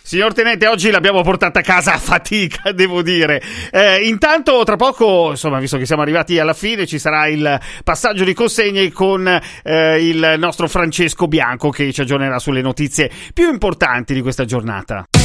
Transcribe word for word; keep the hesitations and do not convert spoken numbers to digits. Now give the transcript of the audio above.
Signor Tenente, oggi l'abbiamo portata a casa a fatica, devo dire. Eh, intanto, tra poco, insomma, visto che siamo arrivati alla fine, ci sarà il passaggio di consegne con eh, il nostro Francesco Bianco, che ci aggiornerà sulle notizie più importanti di questa giornata.